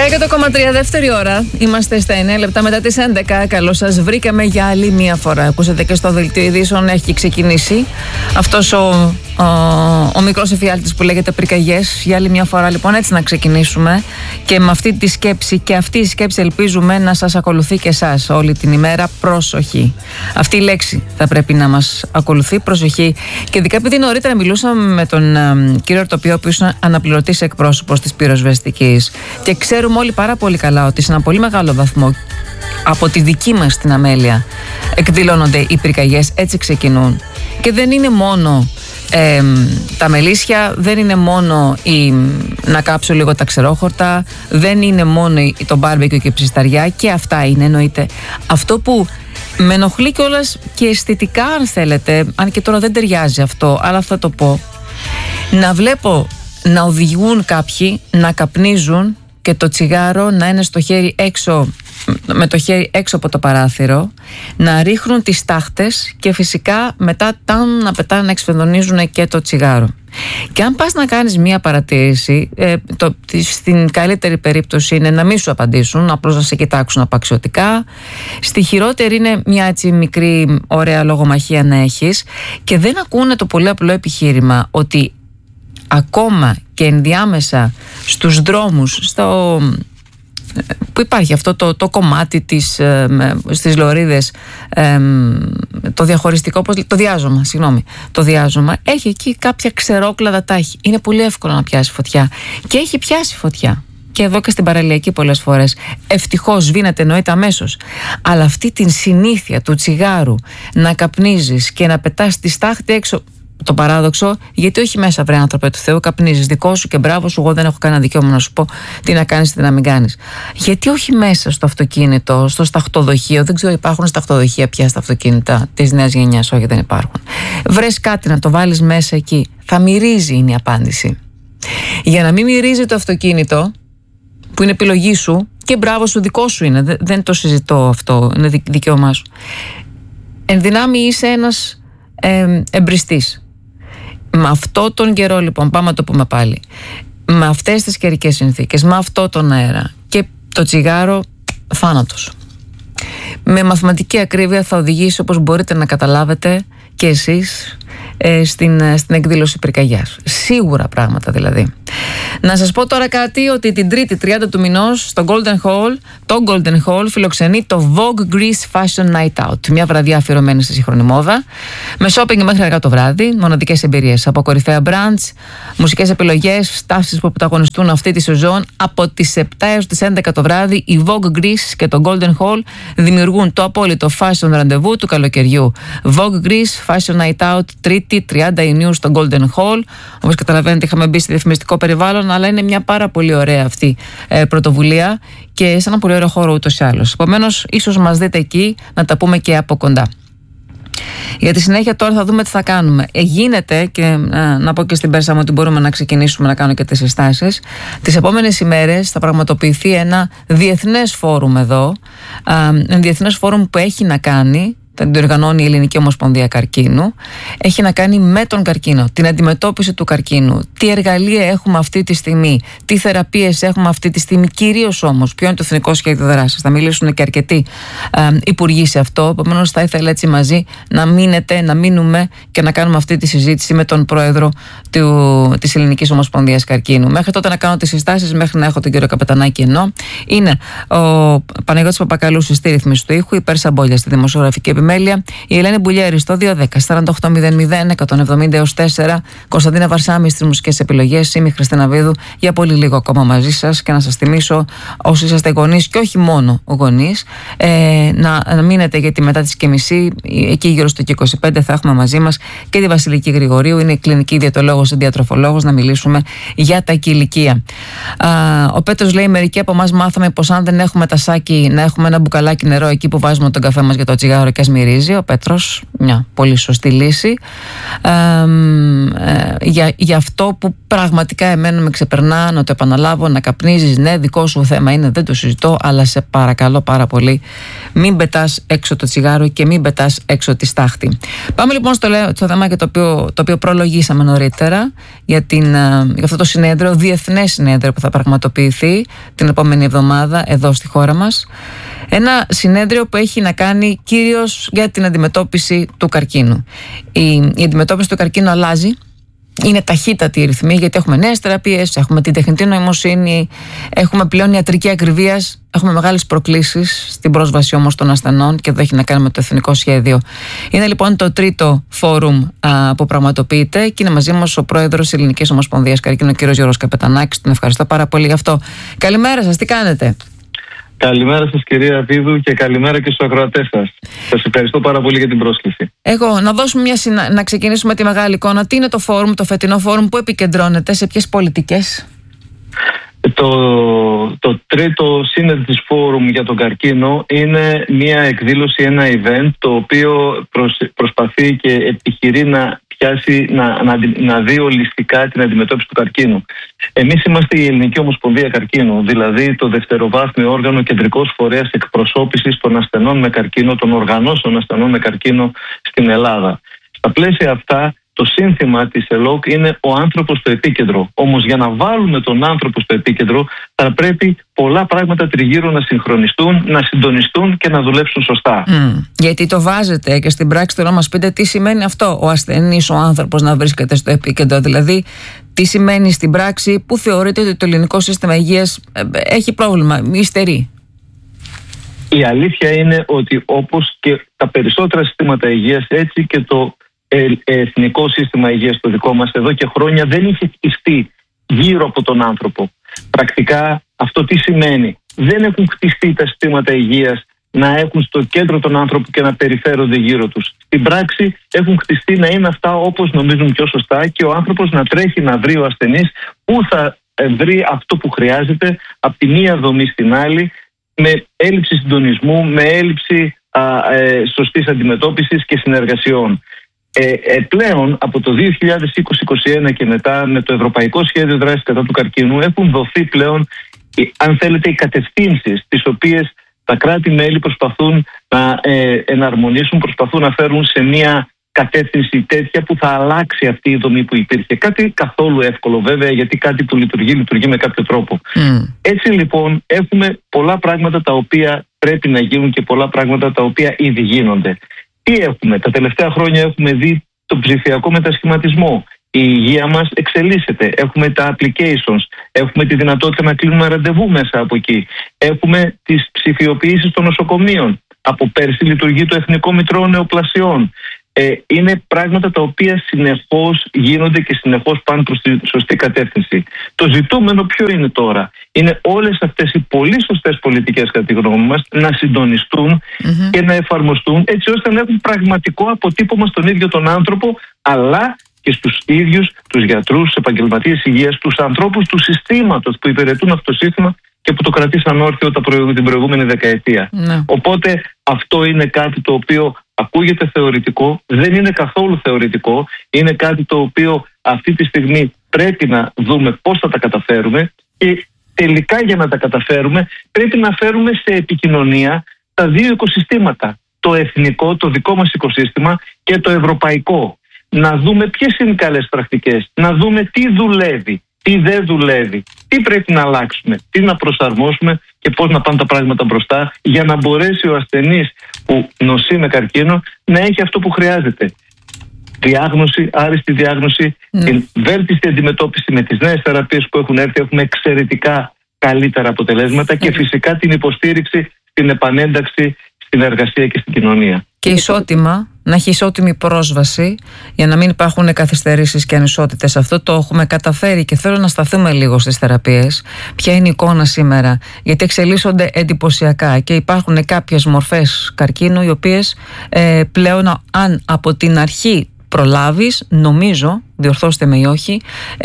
100,3 δεύτερη ώρα. Είμαστε στα 9 λεπτά μετά τις 11. Καλώς σας βρήκαμε για άλλη μία φορά. Ακούσατε και στο δελτίο ειδήσεων έχει ξεκινήσει αυτός ο μικρός εφιάλτης που λέγεται πυρκαγιές. Για άλλη μία φορά λοιπόν έτσι να ξεκινήσουμε. Και με αυτή τη σκέψη και αυτή η σκέψη ελπίζουμε να σας ακολουθεί και εσάς όλη την ημέρα. Προσοχή. Αυτή η λέξη θα πρέπει να μας ακολουθεί. Προσοχή. Και ειδικά επειδή νωρίτερα μιλούσαμε με τον κύριο Ορτοπιό, ο οποίος είναι αναπληρωτής εκπρόσωπος της πυροσβεστικής. Και ξέρουμε όλοι πάρα πολύ καλά ότι σε ένα πολύ μεγάλο βαθμό από τη δική μας την αμέλεια εκδηλώνονται οι πυρκαγιές, έτσι ξεκινούν. Και δεν είναι μόνο τα μελίσια, δεν είναι μόνο να κάψω λίγο τα ξερόχορτα, δεν είναι μόνο το μπάρμπεκιου και η ψισταριά, και αυτά είναι εννοείται. Αυτό που με ενοχλεί κιόλας και αισθητικά, αν θέλετε, αν και τώρα δεν ταιριάζει αυτό, αλλά θα το πω, να βλέπω να οδηγούν κάποιοι, να καπνίζουν και το τσιγάρο να είναι στο χέρι έξω, με το χέρι έξω από το παράθυρο, να ρίχνουν τις τάχτες και φυσικά μετά να πετάνε, να εξφενδονίζουν και το τσιγάρο. Και αν πας να κάνεις μία παρατήρηση, στην καλύτερη περίπτωση είναι να μην σου απαντήσουν, απλώς να σε κοιτάξουν απαξιωτικά. Στη χειρότερη είναι μια έτσι μικρή ωραία λογομαχία να έχεις, και δεν ακούνε το πολύ απλό επιχείρημα ότι ακόμα και ενδιάμεσα στους δρόμους, που υπάρχει αυτό το κομμάτι στις λωρίδες, το διαχωριστικό, το διάζωμα, έχει εκεί κάποια ξερόκλαδα τάχη. Είναι πολύ εύκολο να πιάσει φωτιά, και έχει πιάσει φωτιά και εδώ και στην παραλιακή πολλές φορές. Ευτυχώς σβήνεται, εννοείται αμέσως. Αλλά αυτή την συνήθεια του τσιγάρου να καπνίζεις και να πετάς τη στάχτη έξω, το παράδοξο, γιατί όχι μέσα, βρε άνθρωπε του Θεού, καπνίζεις, δικό σου και μπράβο σου, εγώ δεν έχω κανένα δικαίωμα να σου πω τι να κάνεις, τι να μην κάνεις. Γιατί όχι μέσα στο αυτοκίνητο, στο σταχτοδοχείο? Δεν ξέρω, υπάρχουν σταχτοδοχεία πια στα αυτοκίνητα της νέας γενιάς? Όχι, δεν υπάρχουν. Βρες κάτι να το βάλεις μέσα εκεί. Θα μυρίζει, είναι η απάντηση. Για να μην μυρίζει το αυτοκίνητο, που είναι επιλογή σου, και μπράβο σου, δικό σου είναι, δεν το συζητώ αυτό, είναι δικαίωμά σου. Εν δυνάμει είσαι ένας εμπριστής. Με αυτό τον καιρό λοιπόν, πάμε να το πούμε πάλι, με αυτές τις καιρικές συνθήκες, με αυτό τον αέρα και το τσιγάρο, θάνατος. Με μαθηματική ακρίβεια θα οδηγήσει, όπως μπορείτε να καταλάβετε και εσείς, στην εκδήλωση πυρκαγιάς. Σίγουρα πράγματα δηλαδή. Να σας πω τώρα κάτι, ότι την Τρίτη 30 του μηνός στο το Golden Hall φιλοξενεί το Vogue Greece Fashion Night Out. Μια βραδιά αφιερωμένη στη σύγχρονη μόδα, με shopping μέχρι αργά το βράδυ, μοναδικές εμπειρίες από κορυφαία brands, μουσικές επιλογές, στάσεις που πρωταγωνιστούν αυτή τη σεζόν. Από τις 7 έως τις 11 το βράδυ, η Vogue Greece και το Golden Hall δημιουργούν το απόλυτο fashion ραντεβού του καλοκαιριού. Vogue Greece Fashion Night Out, Τρίτη 30 Ιουνίου στο Golden Hall. Όπως καταλαβαίνετε, είχαμε μπει στη διαφημιστικό περιβάλλον, αλλά είναι μια πάρα πολύ ωραία αυτή πρωτοβουλία και σε ένα πολύ ωραίο χώρο ούτως ή άλλως. Επομένως, ίσως μας δείτε εκεί, να τα πούμε και από κοντά. Για τη συνέχεια τώρα θα δούμε τι θα κάνουμε. Γίνεται, και να πω και στην Πέρσα μου ότι μπορούμε να ξεκινήσουμε να κάνω και τις συστάσεις. Τις επόμενες ημέρες θα πραγματοποιηθεί ένα διεθνές φόρουμ εδώ. Ένα διεθνές φόρουμ που έχει να κάνει, την διοργανώνει η Ελληνική Ομοσπονδία Καρκίνου, έχει να κάνει με τον καρκίνο, την αντιμετώπιση του καρκίνου, τι εργαλεία έχουμε αυτή τη στιγμή, τι θεραπείες έχουμε αυτή τη στιγμή, κυρίως όμως ποιο είναι το Εθνικό Σχέδιο Δράσης. Θα μιλήσουν και αρκετοί υπουργοί σε αυτό. Επομένως, θα ήθελα έτσι μαζί να μείνουμε και να κάνουμε αυτή τη συζήτηση με τον πρόεδρο της Ελληνικής Ομοσπονδίας Καρκίνου. Μέχρι τότε να κάνω τις συστάσεις, μέχρι να έχω τον κύριο Καπετανάκη ενώ. Είναι ο Παναγιώτης Παπακαλούσης στη ρύθμιση του ήχου, η Πέρσα Μπόλια στη δημοσιογραφική επιμέλεια, η Ελένη Μπουλιέρη στο 210-4800-170-4, Κωνσταντίνα Βαρσάμι στις μουσικές επιλογές, είμαι η Χριστίνα Βίδου για πολύ λίγο ακόμα μαζί σας, και να σας θυμίσω, όσοι είσαστε γονείς και όχι μόνο γονείς, να μείνετε, γιατί μετά τις 2:30, εκεί γύρω στο 25, θα έχουμε μαζί μας και τη Βασιλική Γρηγορίου, είναι η κλινική ιδιαιτολόγος, διατροφολόγος, να μιλήσουμε για τα κηλικία. Ο Πέτρος λέει: μερικοί από εμάς μάθαμε πως αν δεν έχουμε τασάκι, να έχουμε ένα μπουκαλάκι νερό εκεί που βάζουμε τον καφέ μας για το τσιγάρο, και ας μυρίζει. Ο Πέτρος, μια πολύ σωστή λύση. Για αυτό που πραγματικά εμένα με ξεπερνά, να το επαναλάβω, να καπνίζεις, ναι, δικό σου θέμα είναι, δεν το συζητώ, αλλά σε παρακαλώ πάρα πολύ, μην πετάς έξω το τσιγάρο και μην πετάς έξω τη στάχτη. Πάμε λοιπόν στο θέμα και το οποίο προλογίσαμε νωρίτερα, για αυτό το συνέδριο, διεθνές συνέδριο που θα πραγματοποιηθεί την επόμενη εβδομάδα εδώ στη χώρα μας. Ένα συνέδριο που έχει να κάνει κυρίως για την αντιμετώπιση του καρκίνου. Η αντιμετώπιση του καρκίνου αλλάζει. Είναι ταχύτατη η ρυθμή, γιατί έχουμε νέες θεραπείες, έχουμε την τεχνητή νοημοσύνη, έχουμε πλέον ιατρική ακριβίας, έχουμε μεγάλες προκλήσεις στην πρόσβαση όμως των ασθενών, και εδώ έχει να κάνει με το εθνικό σχέδιο. Είναι λοιπόν το τρίτο φόρουμ που πραγματοποιείται, και είναι μαζί μας ο πρόεδρος της Ελληνικής Ομοσπονδίας Καρκίνου, κ. Γιώργος Καπετανάκης. Τον ευχαριστώ πάρα πολύ γι' αυτό. Καλημέρα σας, τι κάνετε? Καλημέρα σας, κυρία Βίδου, και καλημέρα και στους ακροατές σας. Σας ευχαριστώ πάρα πολύ για την πρόσκληση. Να δώσουμε να ξεκινήσουμε τη μεγάλη εικόνα. Τι είναι το φόρουμ, το φετινό φόρουμ, που επικεντρώνεται, σε ποιες πολιτικές? Το τρίτο συνέδριο φόρουμ για τον καρκίνο είναι μια εκδήλωση, ένα event, το οποίο προσπαθεί και επιχειρεί να δει ολιστικά την αντιμετώπιση του καρκίνου. Εμείς είμαστε η Ελληνική Ομοσπονδία Καρκίνου, δηλαδή το δευτεροβάθμιο όργανο, κεντρικός φορέας εκπροσώπησης των ασθενών με καρκίνο, των οργανώσεων ασθενών με καρκίνο στην Ελλάδα. Στα πλαίσια αυτά, το σύνθημα της ΕΛΟΚ είναι ο άνθρωπος στο επίκεντρο. Όμως για να βάλουμε τον άνθρωπο στο επίκεντρο, θα πρέπει πολλά πράγματα τριγύρω να συγχρονιστούν, να συντονιστούν και να δουλέψουν σωστά. Γιατί το βάζετε και στην πράξη, θέλω να μας πείτε τι σημαίνει αυτό, ο ασθενής, ο άνθρωπος να βρίσκεται στο επίκεντρο. Δηλαδή, τι σημαίνει στην πράξη, που θεωρείτε ότι το ελληνικό σύστημα υγείας έχει πρόβλημα, υστερεί? Η αλήθεια είναι ότι, όπως και τα περισσότερα συστήματα υγείας, έτσι και το εθνικό σύστημα υγείας το δικό μας εδώ και χρόνια δεν είχε χτιστεί γύρω από τον άνθρωπο. Πρακτικά αυτό τι σημαίνει? Δεν έχουν χτιστεί τα συστήματα υγείας να έχουν στο κέντρο τον άνθρωπο και να περιφέρονται γύρω τους. Στην πράξη έχουν χτιστεί να είναι αυτά όπως νομίζουν πιο σωστά, και ο άνθρωπος να τρέχει να βρει, ο ασθενής, που θα βρει αυτό που χρειάζεται από τη μία δομή στην άλλη, με έλλειψη συντονισμού, με έλλειψη σωστής αντιμετώπισης και συνεργασιών. Πλέον από το 2020-2021 και μετά, με το Ευρωπαϊκό Σχέδιο Δράσης κατά του καρκίνου, έχουν δοθεί πλέον, αν θέλετε, οι κατευθύνσεις τις οποίες τα κράτη-μέλη προσπαθούν να εναρμονίσουν, προσπαθούν να φέρουν σε μια κατεύθυνση τέτοια που θα αλλάξει αυτή η δομή που υπήρχε. Κάτι καθόλου εύκολο βέβαια, γιατί κάτι που λειτουργεί με κάποιο τρόπο. Έτσι λοιπόν έχουμε πολλά πράγματα τα οποία πρέπει να γίνουν και πολλά πράγματα τα οποία ήδη γίνονται. Τι έχουμε? Τα τελευταία χρόνια έχουμε δει τον ψηφιακό μετασχηματισμό. Η υγεία μας εξελίσσεται. Έχουμε τα applications. Έχουμε τη δυνατότητα να κλείνουμε ραντεβού μέσα από εκεί. Έχουμε τις ψηφιοποιήσεις των νοσοκομείων. Από πέρσι λειτουργεί το Εθνικό Μητρό Νεοπλασιών. Είναι πράγματα τα οποία συνεχώς γίνονται και συνεχώς πάνε προς τη σωστή κατεύθυνση. Το ζητούμενο ποιο είναι τώρα? Είναι όλες αυτές οι πολύ σωστές πολιτικές, κατά τη γνώμη μας, να συντονιστούν και να εφαρμοστούν, έτσι ώστε να έχουν πραγματικό αποτύπωμα στον ίδιο τον άνθρωπο, αλλά και στους ίδιους τους γιατρούς, τους επαγγελματίες υγείας, τους ανθρώπους του συστήματος που υπηρετούν αυτό το σύστημα και που το κρατήσαν όρθιο την προηγούμενη δεκαετία. Οπότε αυτό είναι κάτι το οποίο ακούγεται θεωρητικό, δεν είναι καθόλου θεωρητικό, είναι κάτι το οποίο αυτή τη στιγμή πρέπει να δούμε πώς θα τα καταφέρουμε, και τελικά για να τα καταφέρουμε πρέπει να φέρουμε σε επικοινωνία τα δύο οικοσυστήματα, το εθνικό, το δικό μας οικοσύστημα, και το ευρωπαϊκό. Να δούμε ποιες είναι οι καλές πρακτικές, να δούμε τι δουλεύει, τι δεν δουλεύει, τι πρέπει να αλλάξουμε, τι να προσαρμόσουμε και πώς να πάνε τα πράγματα μπροστά, για να μπορέσει ο ασθενής που νοσεί με καρκίνο να έχει αυτό που χρειάζεται. Διάγνωση, άριστη διάγνωση, την βέλτιστη αντιμετώπιση με τις νέες θεραπείες που έχουν έρθει. Έχουμε εξαιρετικά καλύτερα αποτελέσματα και φυσικά την υποστήριξη στην επανένταξη στην εργασία και στην κοινωνία. Και ισότιμα, να έχει ισότιμη πρόσβαση, για να μην υπάρχουν καθυστερήσεις και ανισότητες. Αυτό το έχουμε καταφέρει, και θέλω να σταθούμε λίγο στις θεραπείες. Ποια είναι η εικόνα σήμερα? Γιατί εξελίσσονται εντυπωσιακά και υπάρχουν κάποιες μορφές καρκίνου οι οποίες πλέον, αν από την αρχή προλάβεις, νομίζω, διορθώστε με ή όχι,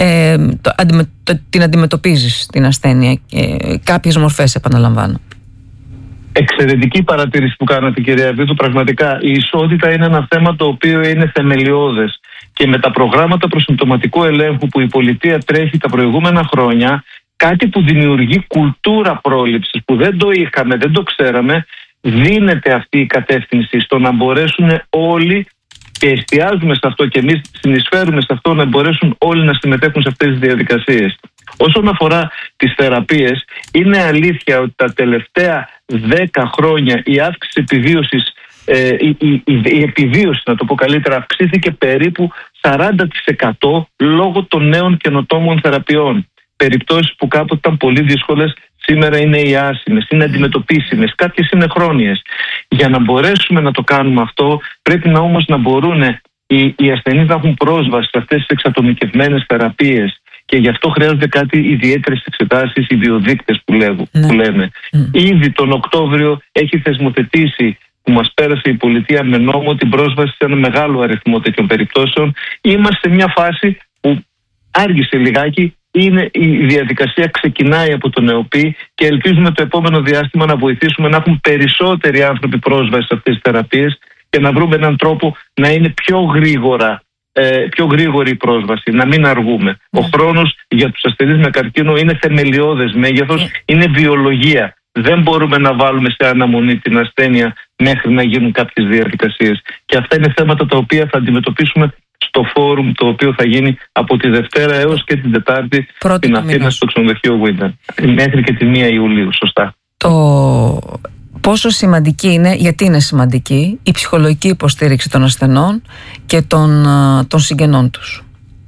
την αντιμετωπίζεις την ασθένεια. Κάποιες μορφές, επαναλαμβάνω. Εξαιρετική παρατήρηση που κάνατε, κυρία Βίτου. Πραγματικά η ισότητα είναι ένα θέμα το οποίο είναι θεμελιώδες, και με τα προγράμματα προσυμπτωματικού ελέγχου που η πολιτεία τρέχει τα προηγούμενα χρόνια, κάτι που δημιουργεί κουλτούρα πρόληψης που δεν το είχαμε, δεν το ξέραμε, δίνεται αυτή η κατεύθυνση στο να μπορέσουν όλοι και εστιάζουμε σε αυτό και εμείς συνεισφέρουμε σε αυτό να μπορέσουν όλοι να συμμετέχουν σε αυτές τις διαδικασίες. Όσον αφορά τις θεραπείες, είναι αλήθεια ότι τα τελευταία 10 χρόνια η αύξηση επιβίωσης, η επιβίωση, να το πω καλύτερα, αυξήθηκε περίπου 40% λόγω των νέων καινοτόμων θεραπείων. Περιπτώσεις που κάποτε ήταν πολύ δύσκολες, σήμερα είναι οι άσημες, είναι αντιμετωπίσιμες, κάποιες είναι χρόνιες. Για να μπορέσουμε να το κάνουμε αυτό, πρέπει να όμως να μπορούν οι ασθενείς να έχουν πρόσβαση σε αυτές τις εξατομικευμένες θεραπείες. Και γι' αυτό χρειάζονται κάτι ιδιαίτερες εξετάσεις, οι βιοδείκτες που λέμε. Ήδη τον Οκτώβριο έχει θεσμοθετήσει, που μας πέρασε η πολιτεία με νόμο, την πρόσβαση σε ένα μεγάλο αριθμό τέτοιων περιπτώσεων. Είμαστε σε μια φάση που άργησε λιγάκι. Η διαδικασία ξεκινάει από τον ΕΟΠΗ και ελπίζουμε το επόμενο διάστημα να βοηθήσουμε να έχουν περισσότεροι άνθρωποι πρόσβαση σε αυτές τις θεραπείες και να βρούμε έναν τρόπο να είναι πιο γρήγορη η πρόσβαση, να μην αργούμε. Ο χρόνος για τους ασθενείς με καρκίνο είναι θεμελιώδες μέγεθος, είναι βιολογία. Δεν μπορούμε να βάλουμε σε αναμονή την ασθένεια μέχρι να γίνουν κάποιες διαδικασίες. Και αυτά είναι θέματα τα οποία θα αντιμετωπίσουμε στο φόρουμ, το οποίο θα γίνει από τη Δευτέρα έως και την Τετάρτη στην Αθήνα, στο ξενοδοχείο Winter. Μέχρι και τη 1 Ιουλίου, σωστά. Πόσο σημαντική είναι, γιατί είναι σημαντική, η ψυχολογική υποστήριξη των ασθενών και των συγγενών τους?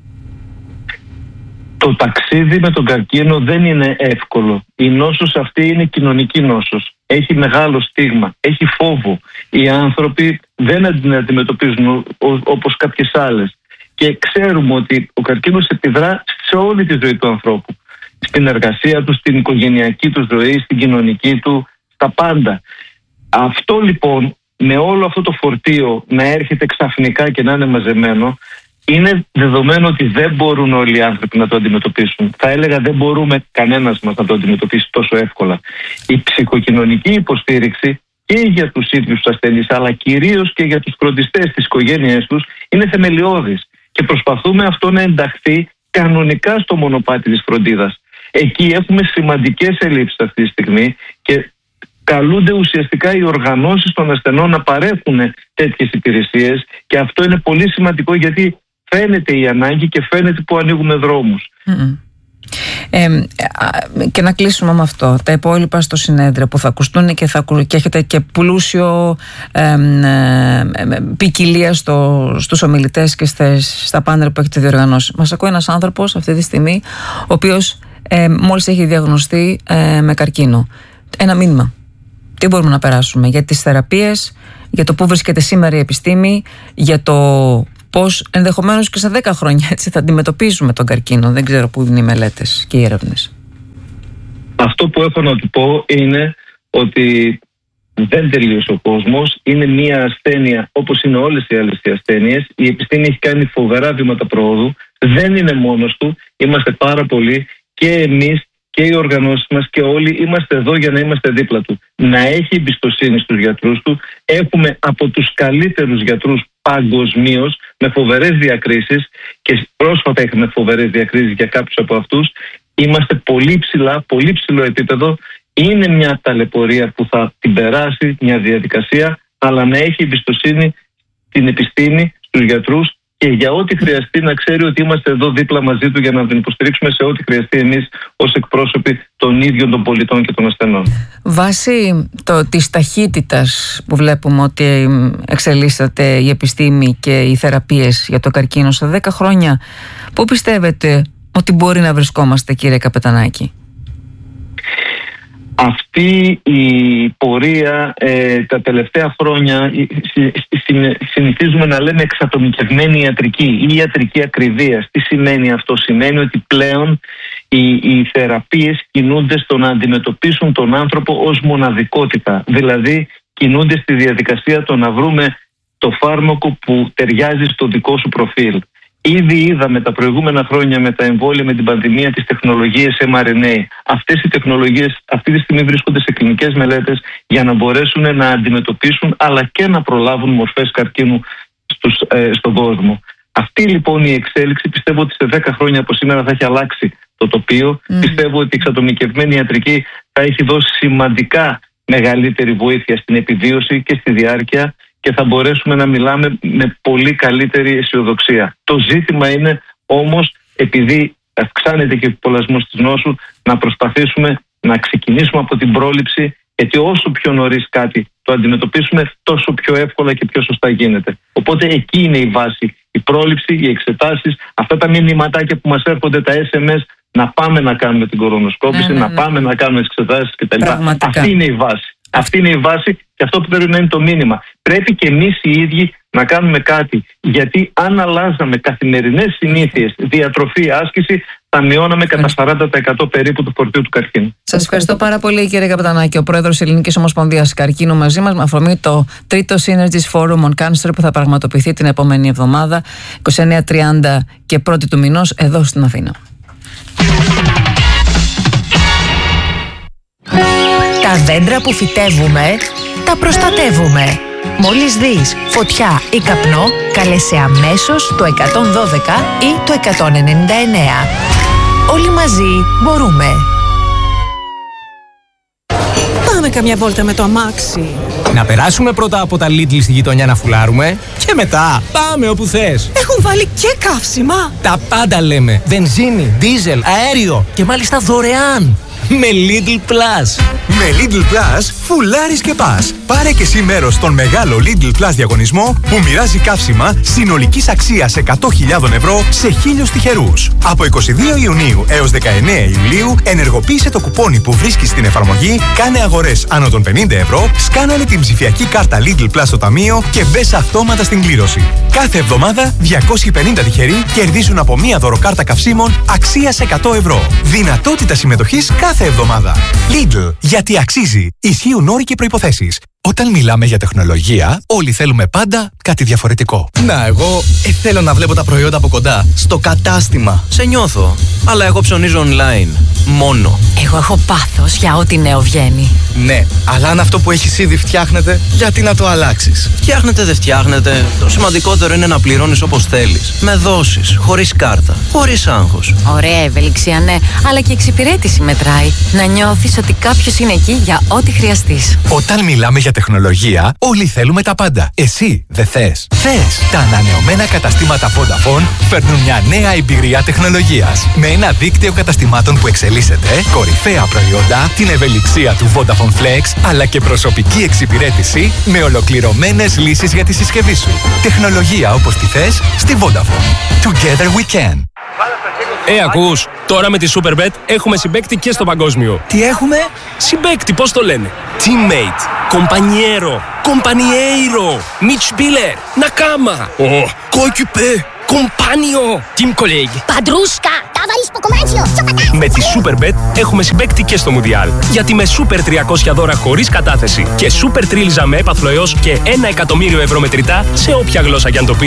Το ταξίδι με τον καρκίνο δεν είναι εύκολο. Η νόσος αυτή είναι κοινωνική νόσος. Έχει μεγάλο στίγμα, έχει φόβο. Οι άνθρωποι δεν την αντιμετωπίζουν όπως κάποιες άλλες. Και ξέρουμε ότι ο καρκίνος επιδρά σε όλη τη ζωή του ανθρώπου. Στην εργασία του, στην οικογενειακή του ζωή, στην κοινωνική του, στα πάντα. Αυτό λοιπόν, με όλο αυτό το φορτίο να έρχεται ξαφνικά και να είναι μαζεμένο, είναι δεδομένο ότι δεν μπορούν όλοι οι άνθρωποι να το αντιμετωπίσουν. Θα έλεγα δεν μπορούμε κανένας μας να το αντιμετωπίσει τόσο εύκολα. Η ψυχοκοινωνική υποστήριξη και για τους ίδιους τους ασθενείς, αλλά κυρίως και για τους φροντιστές της οικογένειας τους, είναι θεμελιώδης. Και προσπαθούμε αυτό να ενταχθεί κανονικά στο μονοπάτι της φροντίδας. Εκεί έχουμε σημαντικές ελλείψεις αυτή τη στιγμή και καλούνται ουσιαστικά οι οργανώσεις των ασθενών να παρέχουν τέτοιες υπηρεσίες, και αυτό είναι πολύ σημαντικό γιατί φαίνεται η ανάγκη και φαίνεται που ανοίγουμε δρόμους. Και να κλείσουμε με αυτό. Τα υπόλοιπα στο συνέδριο που θα ακουστούν και έχετε και πλούσιο ποικιλία στους ομιλητές και στα πάνελ που έχετε διοργανώσει. Μας ακούει ένας άνθρωπος αυτή τη στιγμή ο οποίος μόλις έχει διαγνωστεί με καρκίνο. Ένα μήνυμα. Τι μπορούμε να περάσουμε για τις θεραπείες, για το πού βρίσκεται σήμερα η επιστήμη, για το πώς ενδεχομένως και σε 10 χρόνια έτσι θα αντιμετωπίζουμε τον καρκίνο? Δεν ξέρω πού είναι οι μελέτες και οι έρευνες. Αυτό που έχω να του πω είναι ότι δεν τελείωσε ο κόσμος. Είναι μια ασθένεια όπως είναι όλες οι άλλες οι ασθένειες. Η επιστήμη έχει κάνει φοβερά βήματα προόδου. Δεν είναι μόνος του. Είμαστε πάρα πολλοί, και εμείς και οι οργανώσεις μας και όλοι είμαστε εδώ για να είμαστε δίπλα του. Να έχει εμπιστοσύνη στους γιατρούς του. Έχουμε από τους καλύτερους γιατρούς παγκοσμίως, με φοβερές διακρίσεις, και πρόσφατα είχαμε φοβερές διακρίσεις για κάποιους από αυτούς. Είμαστε πολύ ψηλά, πολύ ψηλό επίπεδο. Είναι μια ταλαιπωρία που θα την περάσει, μια διαδικασία, αλλά να έχει εμπιστοσύνη στην επιστήμη, στους γιατρούς, και για ό,τι χρειαστεί να ξέρει ότι είμαστε εδώ δίπλα μαζί του για να τον υποστηρίξουμε σε ό,τι χρειαστεί εμείς ως εκπρόσωποι των ίδιων των πολιτών και των ασθενών. Βάσει της ταχύτητας που βλέπουμε ότι εξελίσσεται η επιστήμη και οι θεραπείες για το καρκίνο σε 10 χρόνια, πού πιστεύετε ότι μπορεί να βρισκόμαστε, κύριε Καπετανάκη? Αυτή η πορεία τα τελευταία χρόνια συνηθίζουμε να λέμε εξατομικευμένη ιατρική ή ιατρική ακριβίας. Τι σημαίνει αυτό? Σημαίνει ότι πλέον οι θεραπείες κινούνται στο να αντιμετωπίσουν τον άνθρωπο ως μοναδικότητα. Δηλαδή κινούνται στη διαδικασία το να βρούμε το φάρμακο που ταιριάζει στο δικό σου προφίλ. Ήδη είδαμε τα προηγούμενα χρόνια με τα εμβόλια, με την πανδημία, τις τεχνολογίες mRNA. Αυτές οι τεχνολογίες αυτή τη στιγμή βρίσκονται σε κλινικές μελέτες για να μπορέσουν να αντιμετωπίσουν αλλά και να προλάβουν μορφές καρκίνου στον κόσμο. Αυτή λοιπόν η εξέλιξη πιστεύω ότι σε 10 χρόνια από σήμερα θα έχει αλλάξει το τοπίο. Πιστεύω ότι η εξατομικευμένη ιατρική θα έχει δώσει σημαντικά μεγαλύτερη βοήθεια στην επιβίωση και στη διάρκεια, και θα μπορέσουμε να μιλάμε με πολύ καλύτερη αισιοδοξία. Το ζήτημα είναι όμως, επειδή αυξάνεται και ο πολλασμός της νόσου, να προσπαθήσουμε να ξεκινήσουμε από την πρόληψη, γιατί όσο πιο νωρίς κάτι το αντιμετωπίσουμε, τόσο πιο εύκολα και πιο σωστά γίνεται. Οπότε εκεί είναι η βάση, η πρόληψη, οι εξετάσεις, αυτά τα μηνυματάκια που μας έρχονται, τα SMS, να πάμε να κάνουμε την κορονοσκόπηση, να πάμε να κάνουμε τις εξετάσεις κτλ. Αυτή είναι η βάση. Αυτή είναι η βάση και αυτό που πρέπει να είναι το μήνυμα. Πρέπει και εμείς οι ίδιοι να κάνουμε κάτι. Γιατί αν αλλάζαμε καθημερινές συνήθειες, διατροφή, άσκηση, θα μειώναμε κατά 40% περίπου το φορτίο του καρκίνου. Σας ευχαριστώ πάρα πολύ, κύριε Καπετανάκη, ο πρόεδρος της Ελληνικής Ομοσπονδίας Καρκίνου, μαζί μας με αφορμή το τρίτο Synergies Forum on Cancer που θα πραγματοποιηθεί την επόμενη εβδομάδα, 29-30 και 1η του μηνός, εδώ στην Αθήνα. Τα δέντρα που φυτεύουμε, τα προστατεύουμε. Μόλις δεις φωτιά ή καπνό, καλέσαι αμέσως το 112 ή το 199. Όλοι μαζί μπορούμε. Πάμε καμιά βόλτα με το αμάξι. Να περάσουμε πρώτα από τα Lidl στη γειτονιά να φουλάρουμε και μετά πάμε όπου θες. Έχουν βάλει και καύσιμα. Τα πάντα λέμε. Βενζίνη, δίζελ, αέριο και μάλιστα δωρεάν. Με Lidl Plus. Με Lidl Plus, φουλάρεις και πας. Πάρε και εσύ μέρος στον μεγάλο Lidl Plus διαγωνισμό που μοιράζει καύσιμα συνολικής αξίας 100.000 ευρώ σε 1.000 τυχερούς. Από 22 Ιουνίου έως 19 Ιουλίου ενεργοποίησε το κουπόνι που βρίσκεις στην εφαρμογή, κάνε αγορές άνω των 50 ευρώ, σκάναρε την ψηφιακή κάρτα Lidl Plus στο ταμείο και μπες αυτόματα στην κλήρωση. Κάθε εβδομάδα 250 τυχεροί κερδίζουν από μία δωροκάρτα καυσίμων αξίας 100 ευρώ. Δυνατότητα συμμετοχής κάθε εβδομάδα. Lidl, γιατί αξίζει. Ισχύουν όροι και προϋποθέσεις. Όταν μιλάμε για τεχνολογία, όλοι θέλουμε πάντα κάτι διαφορετικό. Να, εγώ θέλω να βλέπω τα προϊόντα από κοντά. Στο κατάστημα. Σε νιώθω. Αλλά εγώ ψωνίζω online. Μόνο. Εγώ έχω πάθος για ό,τι νέο βγαίνει. Ναι, αλλά αν αυτό που έχεις ήδη φτιάχνεται, γιατί να το αλλάξεις? Φτιάχνετε, δεν φτιάχνετε. Το σημαντικότερο είναι να πληρώνεις όπως θέλεις. Με δόσεις, χωρίς κάρτα, χωρίς άγχος. Ωραία ευελιξία, ναι, αλλά και εξυπηρέτηση μετράει. Να νιώθεις ότι κάποιος είναι εκεί για ό,τι χρειαστείς. Όταν μιλάμε για τεχνολογία, όλοι θέλουμε τα πάντα. Εσύ δεν θες? Θες! Τα ανανεωμένα καταστήματα Vodafone φέρνουν μια νέα εμπειρία τεχνολογίας. Με ένα δίκτυο καταστημάτων που εξελίσσεται, κορυφαία προϊόντα, την ευελιξία του Vodafone Flex, αλλά και προσωπική εξυπηρέτηση με ολοκληρωμένες λύσεις για τη συσκευή σου. Τεχνολογία όπως τη θες στη Vodafone. Together we can. Ακούς, τώρα με τη Superbet έχουμε συμπαίκτη και στο παγκόσμιο. Τι έχουμε? Συμπαίκτη, πώς το λένε? Teammate, compañero, compañeiro, Mitspieler, Nakama, coéquipier, compagnon, team colleague. Παντρούσκα, ταβαρίσκο κομμάτσιο, Με τη Superbet έχουμε συμπαίκτη και στο Μουντιάλ. Γιατί με Super 300 δώρα χωρίς κατάθεση και Super Τρίλιζα με έπαθλο έως και 1 εκατομμύριο ευρώ μετρητά σε όποια γλώσσα κι αν το πεις,